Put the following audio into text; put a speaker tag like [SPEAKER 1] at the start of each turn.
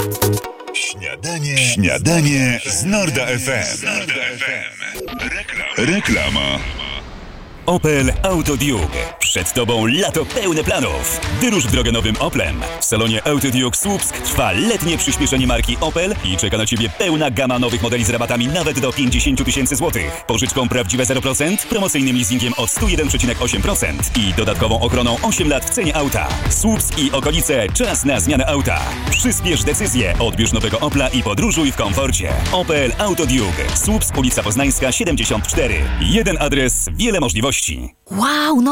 [SPEAKER 1] Śniadanie z Norda FM. Reklama.
[SPEAKER 2] Opel Auto Duke. Przed Tobą lato pełne planów. Wyrusz w drogę nowym Oplem. W salonie Auto Duke Słupsk trwa letnie przyspieszenie marki Opel i czeka na Ciebie pełna gama nowych modeli z rabatami nawet do 50 000 złotych. Pożyczką prawdziwe 0%, promocyjnym leasingiem od 101,8% i dodatkową ochroną 8 lat w cenie auta. Słupsk i okolice, czas na zmianę auta. Przyspiesz decyzję, odbierz nowego Opla i podróżuj w komforcie. Opel Auto Duke. Słupsk, ulica Poznańska 74. Jeden adres, wiele możliwości.
[SPEAKER 3] Wow, no